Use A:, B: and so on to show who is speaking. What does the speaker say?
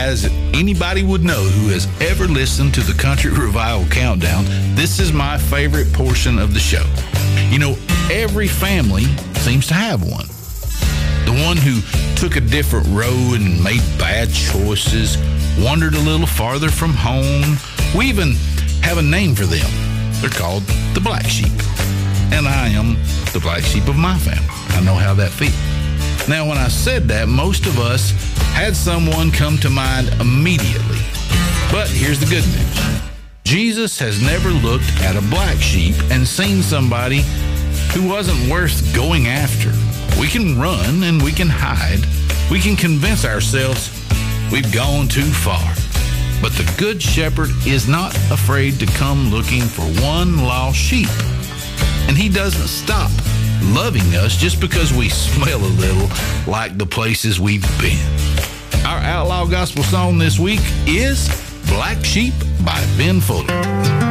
A: as anybody would know who has ever listened to the Country Revival Countdown, this is my favorite portion of the show. You know, every family seems to have one. The one who took a different road and made bad choices, wandered a little farther from home. We even have a name for them. They're called the black sheep. And I am the black sheep of my family. I know how that feels. Now, when I said that, most of us had someone come to mind immediately. But here's the good news. Jesus has never looked at a black sheep and seen somebody who wasn't worth going after. We can run and we can hide. We can convince ourselves we've gone too far. But the Good Shepherd is not afraid to come looking for one lost sheep. And he doesn't stop loving us just because we smell a little like the places we've been. Our Outlaw Gospel song this week is Black Sheep by Ben Fuller.